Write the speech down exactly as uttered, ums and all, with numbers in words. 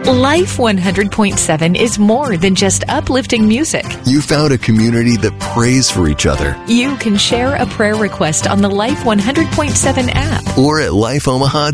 Life one hundred point seven is more than just uplifting music. You found a community that prays for each other. You can share a prayer request on the Life one hundred point seven app or at life omaha